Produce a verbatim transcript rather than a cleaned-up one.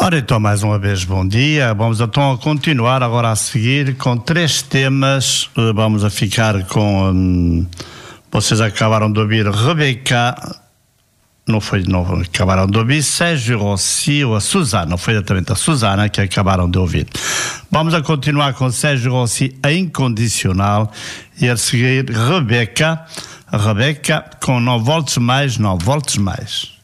Ora então, mais uma vez, bom dia. Vamos então a continuar agora a seguir com três temas. Vamos a ficar com... Hum, vocês acabaram de ouvir Rebeca, não foi de novo, acabaram de ouvir Sérgio Rossi ou a Susana, não foi exatamente a Susana que acabaram de ouvir. Vamos a continuar com Sérgio Rossi, a Incondicional, e a seguir Rebeca, a Rebeca com Não Voltes Mais, Não Voltes Mais.